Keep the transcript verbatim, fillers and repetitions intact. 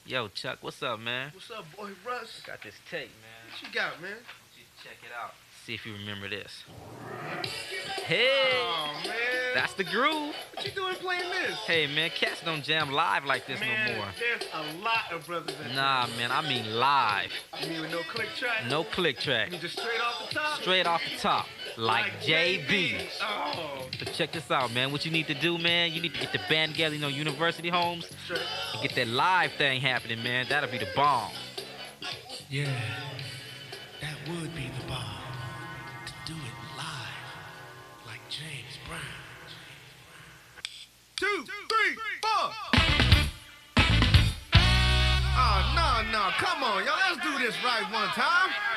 Yo, Chuck, what's up, man? What's up, boy Russ? Got this tape, man. What you got, man? Check it out. See if you remember this. Hey, Oh, man. that's the groove. What you doing playing this? Hey, man, cats don't jam live like this man, no more. There's a lot of brothers that Nah, man, I mean live. You mean with no click track? No click track. You mean just straight off the top? Straight off the top. Like, J B. Oh. But check this out, man. What you need to do, man, you need to get the band together, you know, University Homes, Straight. and get that live thing happening, man. That'll be the bomb. Yeah, that would be the bomb. To do it live, like James Brown. Two, three, four. Oh, no, no. Come on, y'all. Let's do this right one time.